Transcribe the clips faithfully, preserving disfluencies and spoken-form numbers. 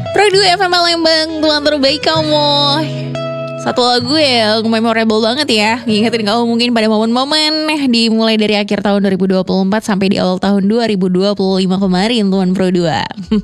Pro dua F M Lembang, tuan terbaik kamu. Satu lagu yang memorable banget ya, ngingetin kamu mungkin pada momen-momen dimulai dari akhir tahun dua ribu dua puluh empat sampai di awal tahun dua ribu dua puluh lima kemarin, tuan Pro dua.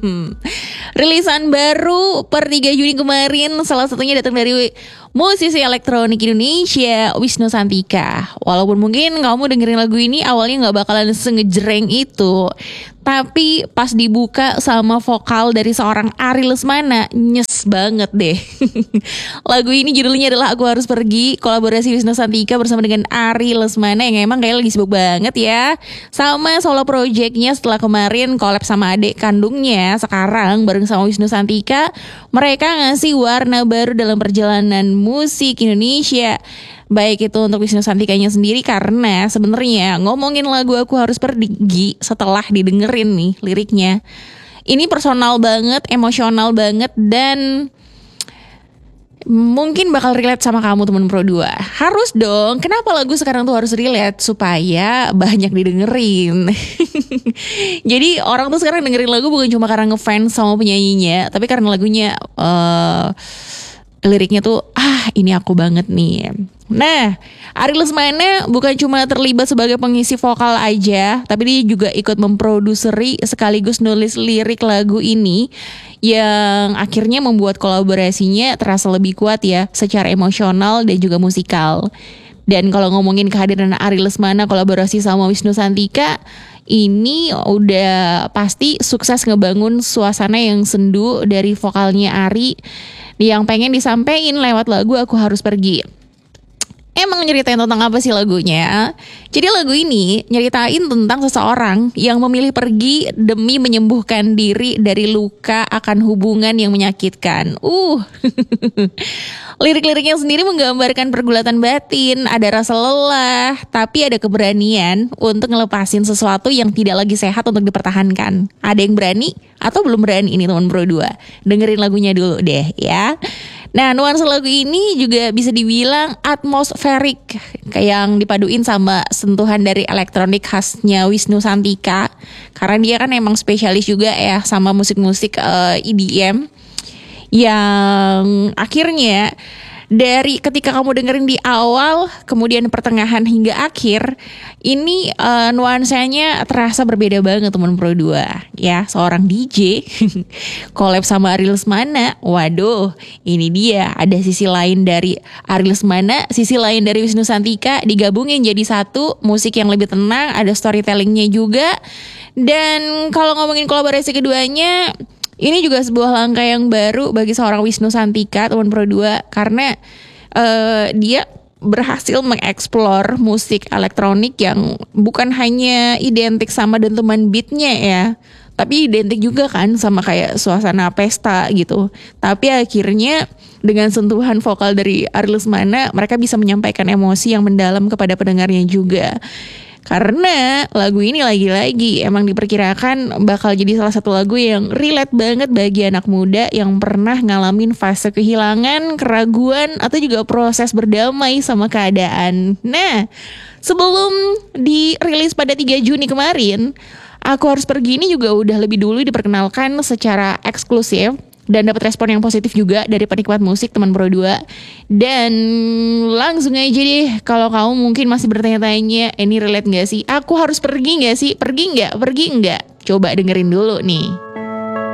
Rilisan baru per tiga Juni kemarin, salah satunya datang dari musisi elektronik Indonesia, Wisnu Santika. Walaupun mungkin kamu dengerin lagu ini awalnya gak bakalan sengejreng itu, tapi pas dibuka sama vokal dari seorang Ari Lesmana, nyes banget deh. Lagu ini judulnya adalah Aku Harus Pergi, kolaborasi Wisnu Santika bersama dengan Ari Lesmana yang emang kayak lagi sibuk banget ya. Sama solo projectnya setelah kemarin collab sama adik kandungnya, sekarang bareng sama Wisnu Santika, mereka ngasih warna baru dalam perjalanan musik Indonesia. Baik itu untuk Wisnu Santikanya sendiri, karena sebenarnya ngomongin lagu Aku Harus Pergi setelah didengerin nih liriknya, ini personal banget, emosional banget, dan mungkin bakal relate sama kamu teman Pro dua. Harus dong, kenapa lagu sekarang tuh harus relate? Supaya banyak didengerin. Jadi orang tuh sekarang dengerin lagu bukan cuma karena ngefans sama penyanyinya, tapi karena lagunya uh, liriknya tuh, ah ini aku banget nih. Nah, Ari Lesmana bukan cuma terlibat sebagai pengisi vokal aja, tapi dia juga ikut memproduseri sekaligus nulis lirik lagu ini, yang akhirnya membuat kolaborasinya terasa lebih kuat ya, secara emosional dan juga musikal. Dan kalau ngomongin kehadiran Ari Lesmana kolaborasi sama Wisnu Santika, ini udah pasti sukses ngebangun suasana yang sendu dari vokalnya Ari yang pengen disampaikan lewat lagu Aku Harus Pergi. Emang nyeritain tentang apa sih lagunya? Jadi lagu ini nyeritain tentang seseorang yang memilih pergi demi menyembuhkan diri dari luka akan hubungan yang menyakitkan. Uh, lirik-liriknya sendiri menggambarkan pergulatan batin, ada rasa lelah, tapi ada keberanian untuk ngelepasin sesuatu yang tidak lagi sehat untuk dipertahankan. Ada yang berani atau belum berani ini teman Pro dua? Dengerin lagunya dulu deh ya. Nah, nuansa lagu ini juga bisa dibilang atmosferik, kayak yang dipaduin sama sentuhan dari elektronik khasnya Wisnu Santika. Karena dia kan emang spesialis juga ya sama musik-musik uh, E D M, yang akhirnya dari ketika kamu dengerin di awal, kemudian pertengahan hingga akhir, ini uh, nuansanya terasa berbeda banget teman Pro dua. Ya, seorang D J collab sama Ari Lesmana. Waduh, ini dia, ada sisi lain dari Ari Lesmana, sisi lain dari Wisnu Santika digabungin jadi satu, musik yang lebih tenang, ada storytellingnya juga. Dan kalau ngomongin kolaborasi keduanya, ini juga sebuah langkah yang baru bagi seorang Wisnu Santika, teman Pro dua, karena uh, dia berhasil mengeksplor musik elektronik yang bukan hanya identik sama dentuman beatnya ya, tapi identik juga kan sama kayak suasana pesta gitu. Tapi akhirnya dengan sentuhan vokal dari Ari Lesmana, mereka bisa menyampaikan emosi yang mendalam kepada pendengarnya juga. Karena lagu ini lagi-lagi emang diperkirakan bakal jadi salah satu lagu yang relate banget bagi anak muda yang pernah ngalamin fase kehilangan, keraguan, atau juga proses berdamai sama keadaan. Nah, sebelum dirilis pada tiga Juni kemarin, Aku Harus Pergi ini juga udah lebih dulu diperkenalkan secara eksklusif dan dapat respon yang positif juga dari penikmat musik teman Pro dua. Dan langsung aja deh, kalau kamu mungkin masih bertanya-tanya, ini relate gak sih? Aku harus pergi gak sih? Pergi gak? Pergi gak? Coba dengerin dulu nih.